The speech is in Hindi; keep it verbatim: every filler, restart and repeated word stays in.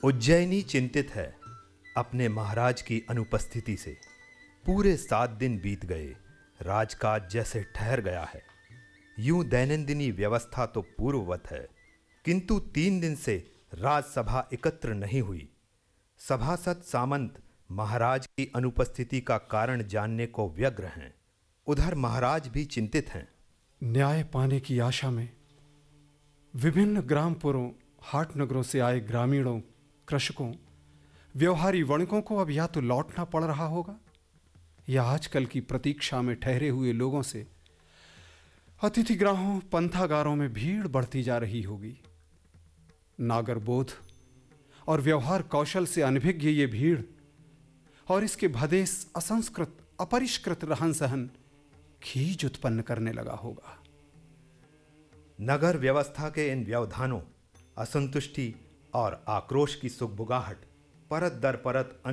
उज्जैनी चिंतित है अपने महाराज की अनुपस्थिति से। पूरे सात दिन बीत गए, राजकाज जैसे ठहर गया है। यूं दैनंदिनी व्यवस्था तो पूर्ववत है, किंतु तीन दिन से राजसभा एकत्र नहीं हुई। सभासद सामंत महाराज की अनुपस्थिति का कारण जानने को व्यग्र हैं। उधर महाराज भी चिंतित हैं। न्याय पाने की आशा में विभिन्न ग्रामपुरों, हाट नगरों से आए ग्रामीणों, कृषकों, व्यवहारी वणिकों को अब या तो लौटना पड़ रहा होगा या आजकल की प्रतीक्षा में ठहरे हुए लोगों से अतिथिगृहों, पंथागारों में भीड़ बढ़ती जा रही होगी। नागर बोध और व्यवहार कौशल से अनभिज्ञ ये भीड़ और इसके भदेस असंस्कृत, अपरिष्कृत रहन सहन खीज उत्पन्न करने लगा होगा। नगर व्यवस्था के इन व्यवधानों, असंतुष्टि और आक्रोश की सुगबुगाहट परत दर परत